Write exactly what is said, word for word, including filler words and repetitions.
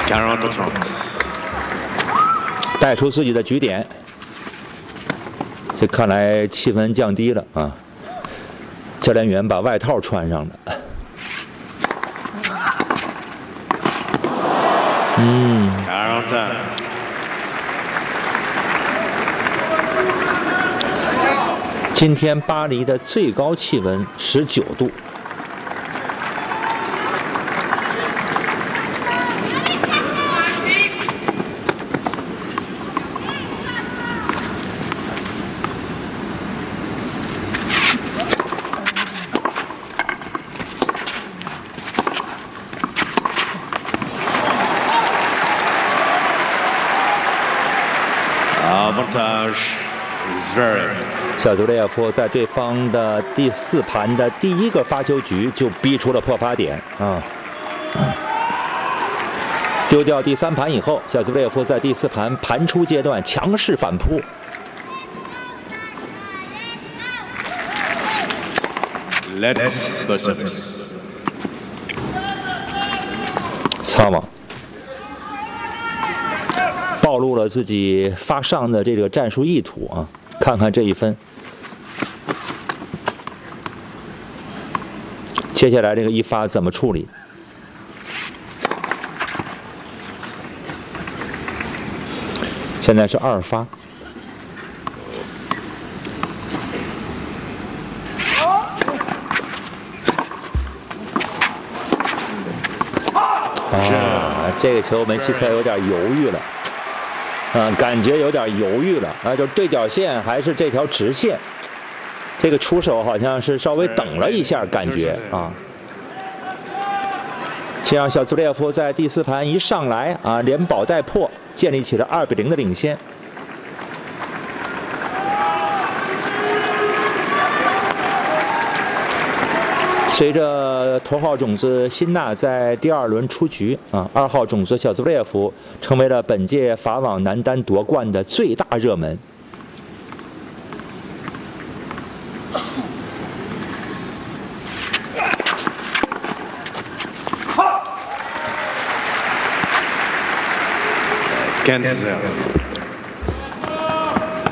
带出自己的局点，这看来气温降低了啊！教练员把外套穿上了。嗯。今天巴黎的最高气温十九度。小杜列夫在对方的第四盘的第一个发球局就逼出了破发点啊！丢掉第三盘以后，小杜列夫在第四盘盘出阶段强势反扑。 Let's go service。 擦网。暴露了自己发上的这个战术意图啊！看看这一分，接下来这个一发怎么处理？现在是二发。啊，这个球门西克有点犹豫了。啊，感觉有点犹豫了啊，就是对角线还是这条直线，这个出手好像是稍微等了一下，感觉啊，这样小兹列夫在第四盘一上来啊，连保带破，建立起了二比零的领先。随着头号种子辛纳在第二轮出局啊，二号种子小兹列夫成为了本届法网男单夺冠的最大热门。 Cancel。